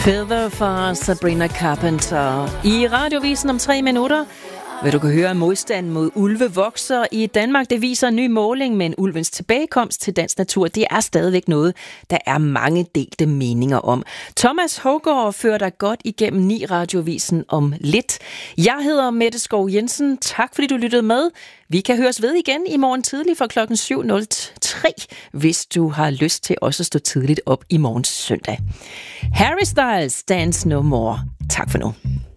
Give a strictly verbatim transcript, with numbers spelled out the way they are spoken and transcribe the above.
Feather fra Sabrina Carpenter. I Radiovisen om tre minutter vil du kan høre, at modstanden mod ulve vokser i Danmark. Det viser en ny måling, men ulvens tilbagekomst til dansk natur, det er stadigvæk noget, der er mange delte meninger om. Thomas Hougaard fører dig godt igennem ni Radiovisen om lidt. Jeg hedder Mette Skov Jensen. Tak fordi du lyttede med. Vi kan høres ved igen i morgen tidlig fra klokken syv nul tre, hvis du har lyst til også at stå tidligt op i morgen søndag. Harry Styles, Dance No More. Tak for nu.